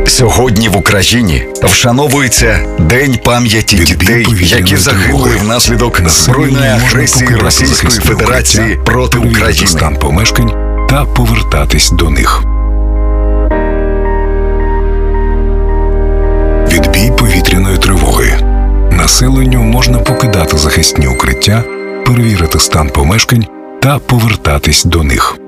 Сьогодні в Україні вшановується День пам'яті дітей, які загинули внаслідок збройної агресії Російської Федерації проти України. Стан помешкань та повертатись до них. Відбій повітряної тривоги. Населенню можна покидати захисні укриття, перевірити стан помешкань та повертатись до них.